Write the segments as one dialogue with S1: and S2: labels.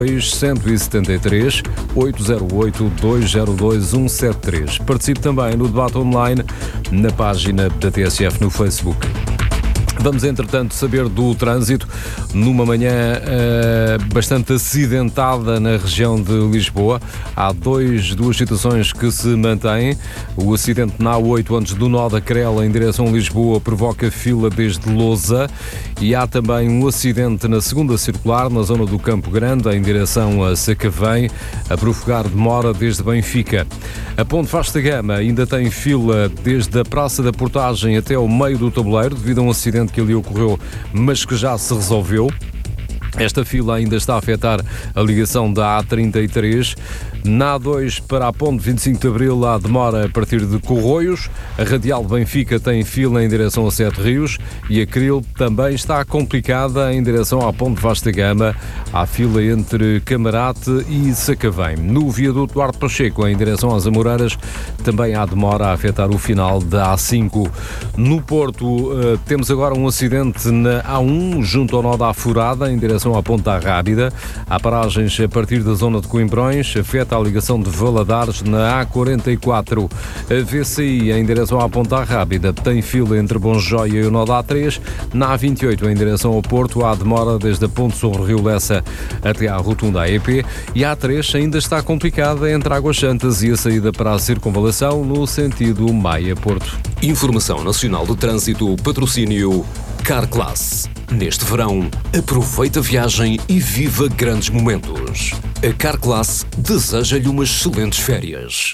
S1: 173 808 202 173. Participe também no debate online na página da TSF no Facebook. Vamos, entretanto, saber do trânsito numa manhã bastante acidentada na região de Lisboa. Há duas situações que se mantêm. O acidente na A8 antes do nó da Crela em direção a Lisboa provoca fila desde Lousa, e há também um acidente na segunda circular na zona do Campo Grande em direção a Sacavém, a provocar demora desde Benfica. A Ponte Vasta Gama ainda tem fila desde a Praça da Portagem até ao meio do tabuleiro devido a um acidente que ali ocorreu, mas que já se resolveu. Esta fila ainda está a afetar a ligação da A33. Na A2 para a Ponte 25 de Abril há demora a partir de Corroios. A Radial de Benfica tem fila em direção a Sete Rios e a Cril também está complicada em direção à Ponte Vasta Gama. Há fila entre Camarate e Sacavém. No viaduto Duarte Pacheco em direção às Amoreiras também há demora a afetar o final da A5. No Porto temos agora um acidente na A1 junto ao nó da Furada em direção à Ponta Rábida. Há paragens a partir da zona de Coimbrões, afeta a ligação de Valadares na A44. A VCI em direção à Ponta Rábida tem fila entre Bonjoia e o nó da A3. Na A28 em direção ao Porto há demora desde a Ponte sobre o Rio Lessa até à rotunda AEP, e a A3 ainda está complicada entre Águas Santas e a saída para a Circunvalação no sentido Maia-Porto.
S2: Informação Nacional de Trânsito, patrocínio Carclass. Neste verão, aproveita a viagem e viva grandes momentos. A Carclass deseja-lhe umas excelentes férias.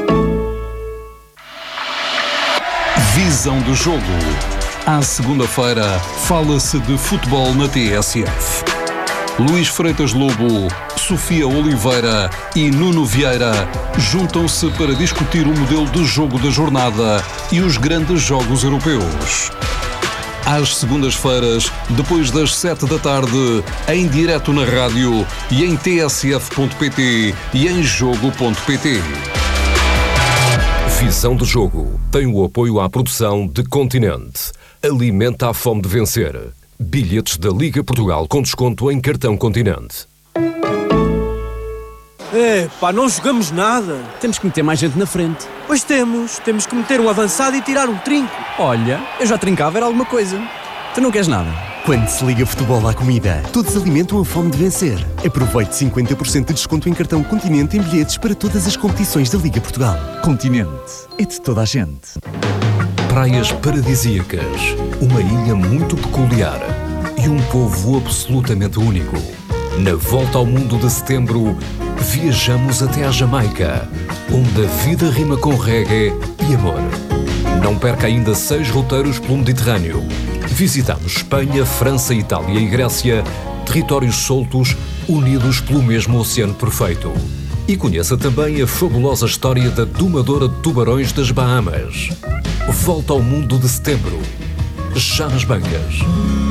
S3: Visão do jogo. À segunda-feira, fala-se de futebol na TSF. Luís Freitas Lobo, Sofia Oliveira e Nuno Vieira juntam-se para discutir o modelo de jogo da jornada e os grandes jogos europeus. Às segundas-feiras, depois das 7 da tarde, em direto na rádio e em tsf.pt e em jogo.pt.
S2: Visão do jogo tem o apoio à produção de Continente. Alimenta a fome de vencer. Bilhetes da Liga Portugal com desconto em cartão Continente.
S4: Não jogamos nada.
S5: Temos que meter mais gente na frente.
S4: Pois temos que meter um avançado e tirar um trinco.
S5: Olha, eu já trincava, era alguma coisa. Tu não queres nada?
S6: Quando se liga futebol à comida, todos alimentam a fome de vencer. Aproveite 50% de desconto em cartão Continente em bilhetes para todas as competições da Liga Portugal. Continente, é de toda a gente.
S2: Praias paradisíacas, uma ilha muito peculiar e um povo absolutamente único. Na volta ao mundo de setembro, viajamos até à Jamaica, onde a vida rima com reggae e amor. Não perca ainda 6 roteiros pelo Mediterrâneo. Visitamos Espanha, França, Itália e Grécia, territórios soltos, unidos pelo mesmo oceano perfeito. E conheça também a fabulosa história da domadora de tubarões das Bahamas. Volta ao mundo de setembro, já nas bancas.